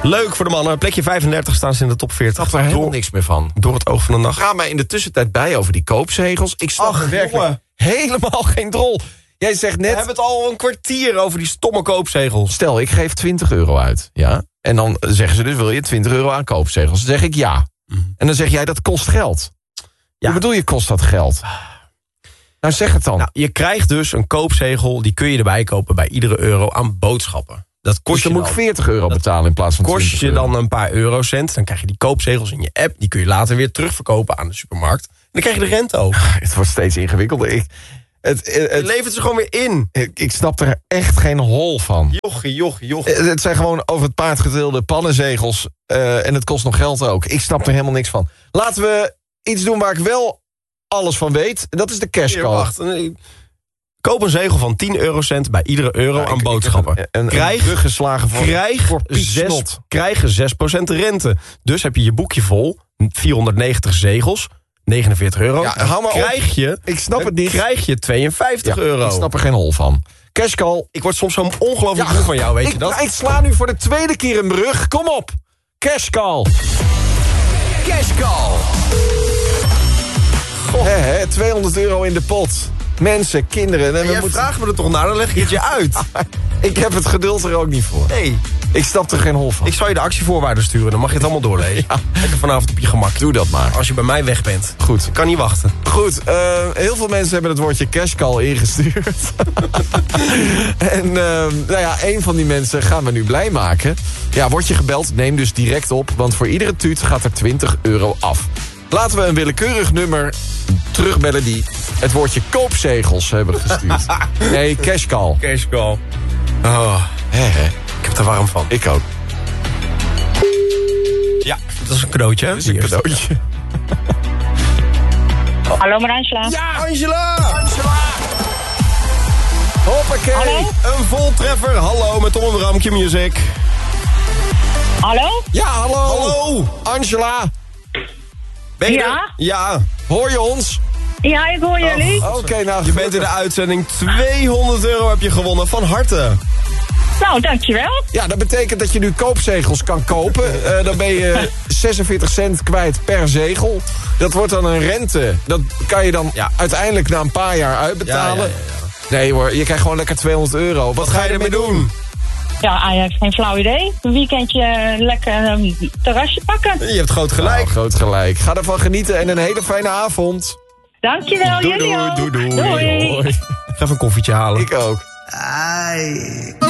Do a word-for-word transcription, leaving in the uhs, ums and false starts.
Leuk voor de mannen. Plekje vijfendertig staan ze in de top veertig. Ik snap er helemaal door, niks meer van. Door het oog van de nacht. Ga mij in de tussentijd bij over die koopzegels. Ik snap Ach, er werkelijk jongen. helemaal geen drol. Jij zegt net... We hebben het al een kwartier over die stomme koopzegels. Stel, ik geef twintig euro uit. Ja? En dan zeggen ze dus, wil je twintig euro aan koopzegels? Dan zeg ik ja. Mm. En dan zeg jij, dat kost geld. Ja. Hoe bedoel je, kost dat geld? Nou, zeg het dan. Nou, je krijgt dus een koopzegel, die kun je erbij kopen bij iedere euro aan boodschappen. Dat kost dus dan je moet ik veertig euro betalen in plaats van twintig kost je euro. dan een paar eurocent. Dan krijg je die koopzegels in je app. Die kun je later weer terugverkopen aan de supermarkt. En dan krijg je de rente over. Het wordt steeds ingewikkelder. Ik, het, het, het, je levert ze gewoon weer in. Ik, ik snap er echt geen hol van. Jochie, jochie, jochie. Het zijn gewoon over het paard getilde pannenzegels. Uh, en het kost nog geld ook. Ik snap er helemaal niks van. Laten we iets doen waar ik wel alles van weet. Dat is de cashcall. Wacht, koop een zegel van tien eurocent bij iedere euro ja, aan ik, boodschappen. Ik een, krijg, een geslagen voor, krijg, voor zes, krijg zes procent rente. Dus heb je je boekje vol, vierhonderdnegentig zegels, negenenveertig euro. Ja, hou maar krijg op. je, ik snap het niet. Krijg je tweeënvijftig ja, euro. Ik snap er geen hol van. Cashcall. Ik word soms zo ongelooflijk moe ja, van jou, weet ik, je dat? Ik sla nu voor de tweede keer een brug. Kom op. Cashcall. Cashcall. He, he, tweehonderd euro in de pot. Mensen, kinderen. En jij moeten... vraagt me er toch naar, dan leg ik het je uit. Ik heb het geduld er ook niet voor. Nee. Ik snap er geen hol van. Ik zal je de actievoorwaarden sturen, dan mag je het allemaal doorlezen. Ja. Lekker vanavond op je gemak. Doe dat maar. Als je bij mij weg bent. Goed. Ik kan niet wachten. Goed, uh, heel veel mensen hebben het woordje cashcall ingestuurd. en uh, nou ja, een van die mensen gaan we nu blij maken. Ja, word je gebeld, neem dus direct op. Want voor iedere tuut gaat er twintig euro af. Laten we een willekeurig nummer terugbellen die het woordje koopzegels hebben gestuurd. Nee, cashcall. Cashcall. Oh, he, he. Ik heb er warm van. Ik ook. Ja, dat is een cadeautje. Dat is een cadeautje. Oh. Hallo, maar Angela. Ja, Angela! Angela! Hoppakee. Hallo? Een voltreffer. Hallo, met Tom en Bram, Q-Music. Hallo? Ja, hallo. Hallo. Angela. Ben je ja? Er? Ja. Hoor je ons? Ja, ik hoor jullie. Oh, Oké, okay, nou. Je bent in de uitzending. tweehonderd euro heb je gewonnen. Van harte. Nou, dankjewel. Ja, dat betekent dat je nu koopzegels kan kopen. Uh, dan ben je zesenveertig cent kwijt per zegel. Dat wordt dan een rente. Dat kan je dan ja. uiteindelijk na een paar jaar uitbetalen. Ja, ja, ja, ja. Nee hoor, je krijgt gewoon lekker tweehonderd euro. Wat, Wat ga je ermee doen? doen? Ja, eigenlijk geen flauw idee. Een weekendje lekker een terrasje pakken. Je hebt groot gelijk. Nou, groot gelijk. Ga ervan genieten en een hele fijne avond. Dankjewel, doei, jullie doei, ook. Doei, doei. Doei. doei. Ik ga even een koffietje halen. Ik ook. Ai.